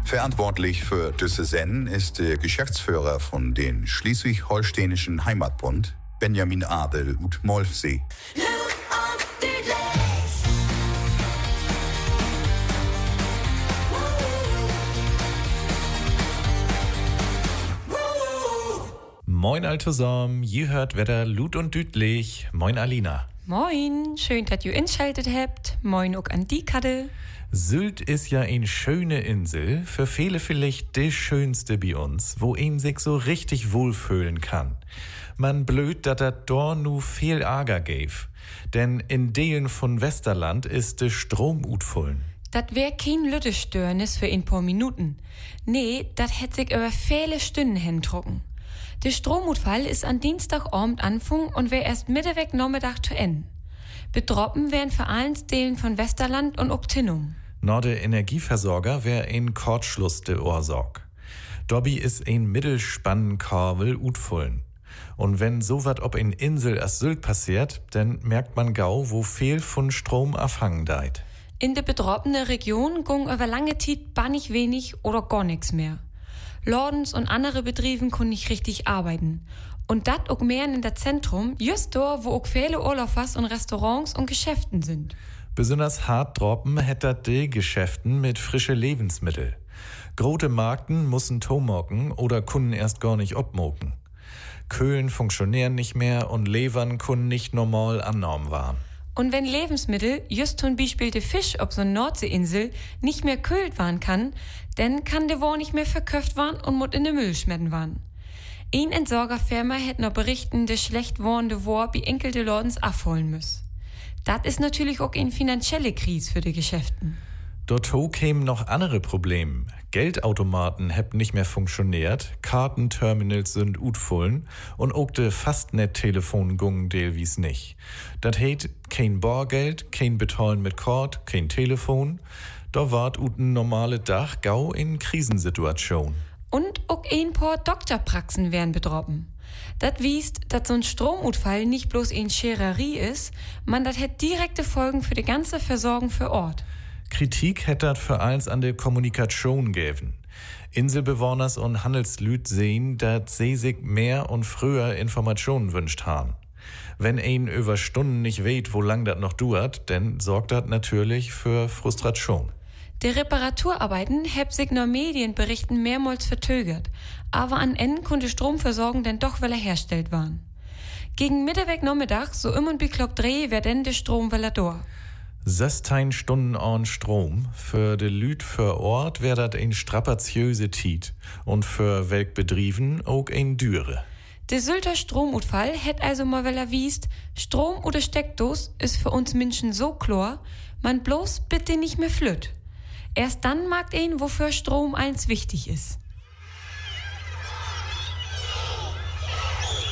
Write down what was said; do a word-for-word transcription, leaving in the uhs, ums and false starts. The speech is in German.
Verantwortlich für diese Sendung ist der Geschäftsführer von den Schleswig-Holsteinischen Heimatbund, Benjamin Adel ut Molfsee. Moin all zusammen, ihr hört Wetter Lut und Dütlich. Moin Alina. Moin, schön, dass ihr einschaltet habt. Moin auch an die Kade. Sylt ist ja eine schöne Insel, für viele vielleicht die schönste bei uns, wo ihn sich so richtig wohlfühlen kann. Man blöd, dass er dort nu viel Ärger gäf. Denn in Delen von Westerland ist de Strom utfullen. Dat wär kein Lüttestörnis für ein paar Minuten. Nee, dat hätt sich über viele Stunden hindrucken. Der Stromutfall ist an Dienstagabend anfang und wär erst Mittag Nachmittag zu Ende. Betroffen wären vor allen Delen von Westerland und Uktinum. Nur der Energieversorger wär ein Kurzschluss de Ohrsorg. Dobby ist ein Mittelspannkabel utfullen. Und wenn so wat ob in Insel as Sylt passiert, dann merkt man gau, wo viel von Strom abhangen deit. In der betroffene Region gung über lange Zeit bannig wenig oder gar nix mehr. Lordens und andere Betrieben können nicht richtig arbeiten. Und dat auch mehr in der Zentrum, just dort, wo auch viele Urlaubers und Restaurants und Geschäften sind. Besonders hart droppen hätte die Geschäften mit frische Lebensmittel. Grote Markten mussen tomoken oder können erst gar nicht obmoken. Köhlen funktionieren nicht mehr und Levern können nicht normal annorm waren. Und wenn Lebensmittel, just zum Beispiel der Fisch auf so einer Nordseeinsel, nicht mehr kühlt waren kann, dann kann der War nicht mehr verköft waren und muss in den Müll schmetten waren. Ein Entsorgerfirma hätte noch berichten, der schlecht warnde War bei enkelte Lordens abholen müssen. Das ist natürlich auch eine finanzielle Krise für die Geschäften. Dortho kämen noch andere Probleme. Geldautomaten hätten nicht mehr funktioniert, Kartenterminals sind utfullen und auch de Fastnet-Telefon gungen delwies nicht. Dat heit kein Bargeld, kein Betalen mit Kort, kein Telefon. Da wart uten normale Dach gau in Krisensituation. Und auch ein paar Doktorpraxen wären betroffen. Dat wiest, dass so ein Stromutfall nicht bloß ein Schererie ist, man dat hätt direkte Folgen für die ganze Versorgung für Ort. Kritik hätte das für eins an der Kommunikation geben. Inselbewohners und Handelslüd sehen, dass sie sich mehr und früher Informationen wünscht haben. Wenn ein über Stunden nicht weht, wo lang das noch dauert, dann sorgt das natürlich für Frustration. Die Reparaturarbeiten heb sich nur Medienberichten mehrmals verzögert, aber an Ende konnte Stromversorgung dann doch wieder hergestellt werden. Gegen Mittag Nachmittag, so immer und Glock dreh, wär denn der Strom wieder da. sechzehn Stunden an Strom. Für de Lüd für Ort wär dat ein strapaziöse Tiet und für Weltbetrieben auch ein Düre. Der Sylter Stromutfall hätt also mal wel erwiest, Strom oder Steckdos ist für uns Menschen so klar, man bloß bitte nicht mehr flütt. Erst dann mag ein, wofür Strom eins wichtig ist.